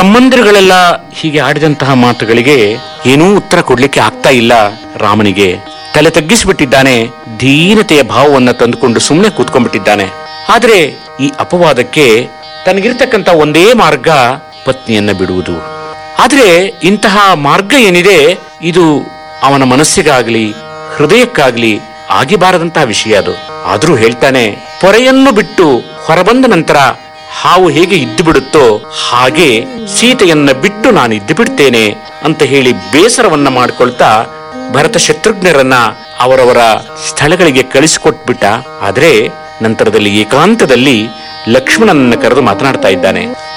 ತಮ್ಮಂದಿರುಗಳೆಲ್ಲ ಹೀಗೆ ಆಡಿದಂತಹ ಮಾತುಗಳಿಗೆ ಏನೂ ಉತ್ತರ ಕೊಡ್ಲಿಕ್ಕೆ ಆಗ್ತಾ ಇಲ್ಲ ರಾಮನಿಗೆ. ತಲೆ ತಗ್ಗಿಸಿಬಿಟ್ಟಿದ್ದಾನೆ, ದೀನತೆಯ ಭಾವವನ್ನ ತಂದುಕೊಂಡು ಸುಮ್ಮನೆ ಕೂತ್ಕೊಂಡ್ಬಿಟ್ಟಿದ್ದಾನೆ. ಆದ್ರೆ ಈ ಅಪವಾದಕ್ಕೆ ತನಗಿರ್ತಕ್ಕಂಥ ಒಂದೇ ಮಾರ್ಗ ಪತ್ನಿಯನ್ನ ಬಿಡುವುದು. ಆದ್ರೆ ಇಂತಹ ಮಾರ್ಗ ಏನಿದೆ ಇದು ಅವನ ಮನಸ್ಸಿಗಾಗ್ಲಿ ಹೃದಯಕ್ಕಾಗ್ಲಿ ಆಗಿಬಾರದಂತಹ ವಿಷಯ ಅದು. ಆದ್ರೂ ಹೇಳ್ತಾನೆ, ಪೊರೆಯನ್ನು ಬಿಟ್ಟು ಹೊರಬಂದ ನಂತರ ಹಾವು ಹೇಗೆ ಇದ್ದು ಬಿಡುತ್ತೋ ಹಾಗೆ ಸೀತೆಯನ್ನ ಬಿಟ್ಟು ನಾನು ಇದ್ದು ಬಿಡ್ತೇನೆ ಅಂತ ಹೇಳಿ ಬೇಸರವನ್ನ ಮಾಡ್ಕೊಳ್ತಾ ಭರತ ಶತ್ರುಘ್ನರನ್ನ ಅವರವರ ಸ್ಥಳಗಳಿಗೆ ಕಳಿಸಿಕೊಟ್ಬಿಟ್ಟ. ಆದ್ರೆ ನಂತರದಲ್ಲಿ ಏಕಾಂತದಲ್ಲಿ ಲಕ್ಷ್ಮಣನನ್ನ ಕರೆದು ಮಾತನಾಡ್ತಾ ಇದ್ದಾನೆ.